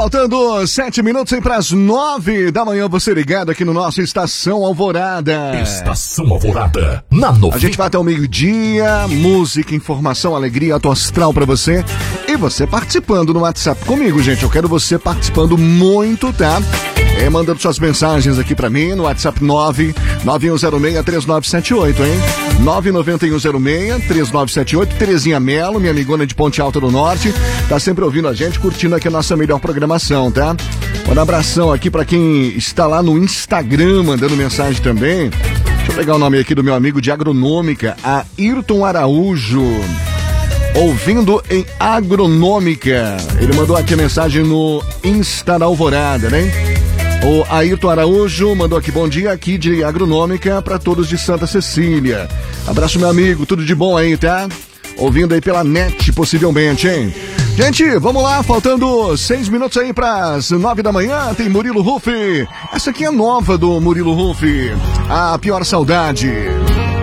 Faltando 7 minutos aí para as 9 da manhã, você ligado aqui no nosso Estação Alvorada. Estação Alvorada, na 90. A gente vai até o meio-dia, música, informação, alegria, alto astral para você. E você participando no WhatsApp comigo, gente. Eu quero você participando muito, tá? Mandando suas mensagens aqui pra mim no WhatsApp 99106-3978, hein? 99106-3978. Terezinha Melo, minha amigona de Ponte Alta do Norte, tá sempre ouvindo a gente, curtindo aqui a nossa melhor programação, tá? Um abração aqui pra quem está lá no Instagram, mandando mensagem também. Deixa eu pegar o nome aqui do meu amigo de Agronômica, Ayrton Araújo. Ouvindo em Agronômica. Ele mandou aqui a mensagem no Insta da Alvorada, né? O Ayrton Araújo mandou aqui, bom dia, aqui de Agronômica para todos de Santa Cecília. Abraço, meu amigo, tudo de bom aí, tá? Ouvindo aí pela net, possivelmente, hein? Gente, vamos lá, faltando 6 minutos aí para as 9 da manhã, tem Murilo Huff. Essa aqui é nova do Murilo Huff, A Pior Saudade.